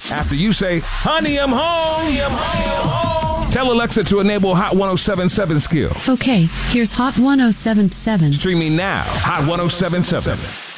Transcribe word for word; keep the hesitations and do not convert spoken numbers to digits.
After you say, honey, I'm home. Honey, I'm home. Tell Alexa to enable Hot one oh seven point seven skill. Okay, here's Hot one oh seven point seven. Streaming now. Hot one oh seven point seven.